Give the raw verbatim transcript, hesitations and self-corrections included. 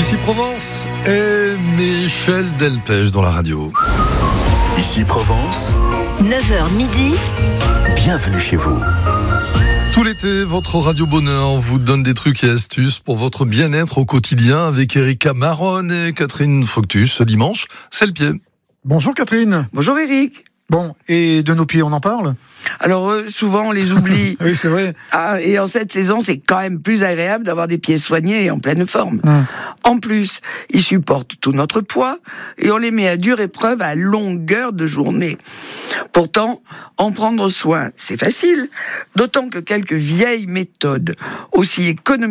Ici Provence et Michel Delpech dans la radio. Ici Provence, neuf heures midi, bienvenue chez vous. Tout l'été, votre Radio Bonheur vous donne des trucs et astuces pour votre bien-être au quotidien avec Erika Maronne et Catherine Fructus. Ce dimanche, c'est le pied. Bonjour Catherine. Bonjour Eric. Bon, et de nos pieds, on en parle ? Alors euh, souvent on les oublie. Oui, c'est vrai. Ah, et en cette saison, c'est quand même plus agréable d'avoir des pieds soignés et en pleine forme. Hum. En plus, ils supportent tout notre poids et on les met à dure épreuve à longueur de journée. Pourtant, en prendre soin, c'est facile. D'autant que quelques vieilles méthodes, aussi économiques